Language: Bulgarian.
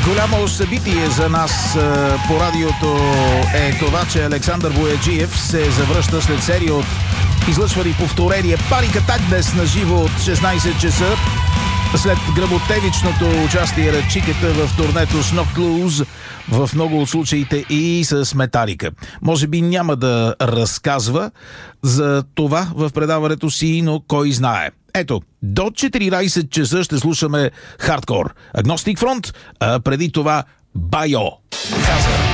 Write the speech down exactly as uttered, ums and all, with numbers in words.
Голямо събитие за нас по радиото е това, че Александър Бояджиев се завръща след серия от излъчвани повторения Паник Атак днес на живо от шестнайсет часа. След гръмотевичното участие на Чикета в турнето с Knocked Loose, в много от случаите и с Металика. Може би няма да разказва за това в предаването си, но кой знае. Ето, до четиринайсет часа ще слушаме хардкор. Agnostic Front, а преди това Байо. Каза.